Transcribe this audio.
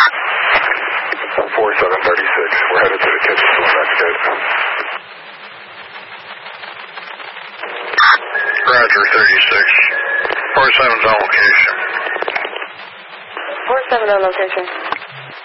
4736. We're headed to the kitchen to investigate. Roger, 36. 47's on location. 47 on location.